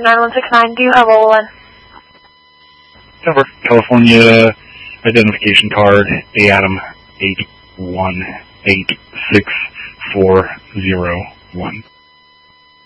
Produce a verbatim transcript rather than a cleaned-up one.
nine one six nine, do you have O L N? Denver, California, identification card, A Adam eight one eight six four zero one.